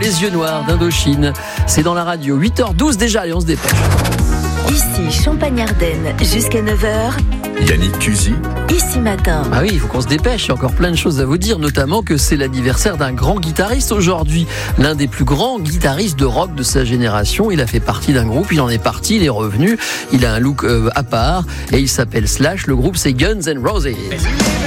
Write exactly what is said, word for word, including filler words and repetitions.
Les Yeux Noirs d'Indochine. C'est dans la radio, huit heures douze déjà, allez on se dépêche. Ici Champagne-Ardenne jusqu'à neuf heures. Yannick Cusy. Ici Matin. Ah oui, il faut qu'on se dépêche, il y a encore plein de choses à vous dire, notamment que c'est l'anniversaire d'un grand guitariste aujourd'hui. L'un des plus grands guitaristes de rock de sa génération. Il a fait partie d'un groupe, il en est parti, il est revenu. Il a un look euh, à part et il s'appelle Slash. Le groupe c'est Guns N' Roses.